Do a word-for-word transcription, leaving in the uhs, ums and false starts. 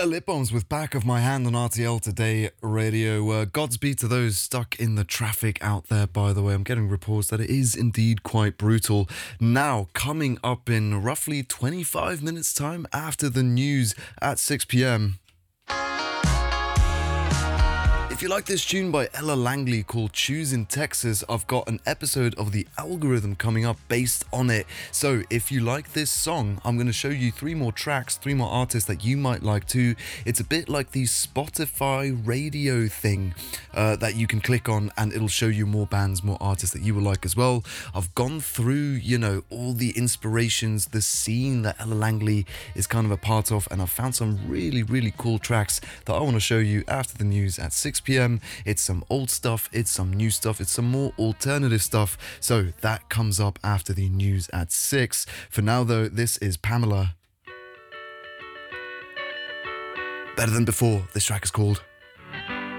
Claire Lipbombs with Back of My Hand on R T L Today Radio. Uh, Godspeed to those stuck in the traffic out there, by the way. I'm getting reports that it is indeed quite brutal. Now, coming up in roughly twenty-five minutes' time after the news at six p.m. If you like this tune by Ella Langley called Choose in Texas, I've got an episode of The Algorithm coming up based on it. So if you like this song, I'm going to show you three more tracks, three more artists that you might like too. It's a bit like the Spotify radio thing uh, that you can click on and it'll show you more bands, more artists that you will like as well. I've gone through, you know, all the inspirations, the scene that Ella Langley is kind of a part of, and I've found some really, really cool tracks that I want to show you after the news at six p.m. It's some old stuff, it's some new stuff, it's some more alternative stuff. So that comes up after the news at six. For now though, this is Pamela. Better Than Before. This track is called